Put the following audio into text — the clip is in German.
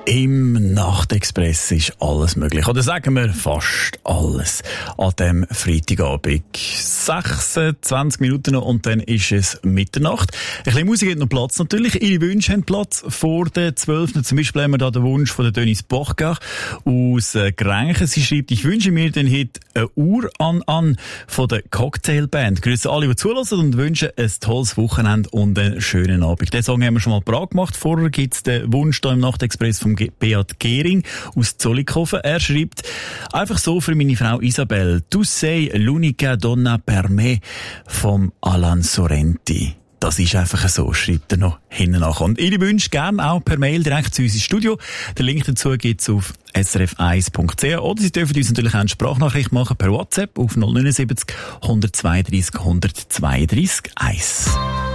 Im Nachtexpress ist alles möglich. Oder sagen wir fast alles. An dem Freitagabend. 26 Minuten noch und dann ist es Mitternacht. Ein bisschen Musik hat noch Platz natürlich. Ihre Wünsche haben Platz vor den 12. Zum Beispiel haben wir da den Wunsch von der Denise Bochgach aus Grenchen. Sie schreibt, ich wünsche mir dann heute eine Uhr an von der Cocktailband. Grüße alle, die zulassen und wünschen ein tolles Wochenende und einen schönen Abend. Den Song haben wir schon mal parat gemacht. Vorher gibt es den Wunsch da im Nachtexpress vom Beat Gehring aus Zollikofen. Er schreibt, einfach so für meine Frau Isabel, tu sei l'unica donna per me vom Alan Sorrenti. Das ist einfach so, schreibt er noch hinten nach. Und Ihre Wünsche gerne auch per Mail direkt zu uns ins Studio. Den Link dazu gibt's auf srf1.ch oder Sie dürfen uns natürlich auch eine Sprachnachricht machen per WhatsApp auf 079 132 132 1.